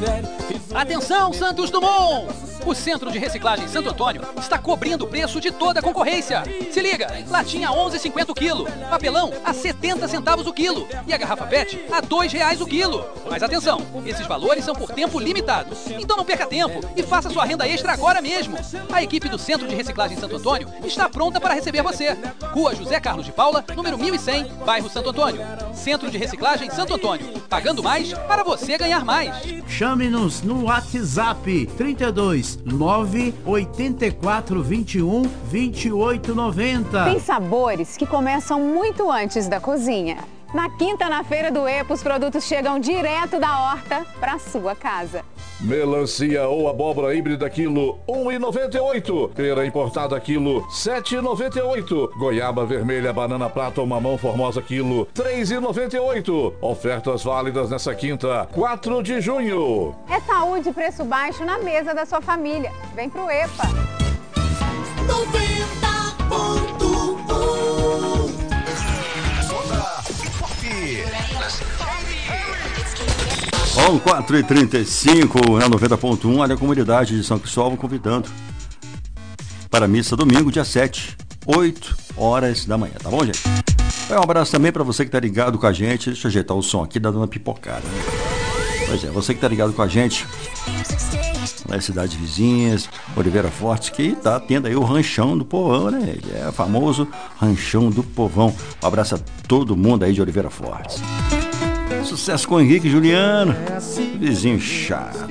Atenção, Santos Dumont! O Centro de Reciclagem Santo Antônio está cobrindo o preço de toda a concorrência. Se liga, latinha a 11,50 o quilo, papelão a 70 centavos o quilo e a garrafa PET a R$2 o quilo. Mas atenção, esses valores são por tempo limitado. Então não perca tempo e faça sua renda extra agora mesmo. A equipe do Centro de Reciclagem Santo Antônio está pronta para receber você. Rua José Carlos de Paula, número 1100, bairro Santo Antônio. Centro de Reciclagem Santo Antônio. Pagando mais para você ganhar mais. Chame-nos no WhatsApp 32 984 21 28 90. Tem sabores que começam muito antes da cozinha. Na quinta, na Feira do EPA, os produtos chegam direto da horta para sua casa. Melancia ou abóbora híbrida quilo 1,98. Pera importada quilo 7,98. Goiaba vermelha, banana prata ou mamão formosa quilo 3,98. Ofertas válidas nessa quinta, 4 de junho. É saúde e preço baixo na mesa da sua família. Vem pro EPA. 90.1 Bom, 4h35 na 90.1, olha a comunidade de São Cristóvão convidando para a missa domingo, dia 7, 8 horas da manhã, tá bom, gente? Um abraço também para você que tá ligado com a gente. Deixa eu ajeitar o som aqui da dona Pipocada, né? Pois é, você que tá ligado com a gente nas cidades vizinhas, Oliveira Fortes, que tá tendo aí o Ranchão do Povão, né? É o famoso Ranchão do Povão. Um abraço a todo mundo aí de Oliveira Fortes. Sucesso com o Henrique e Juliano, vizinho chato.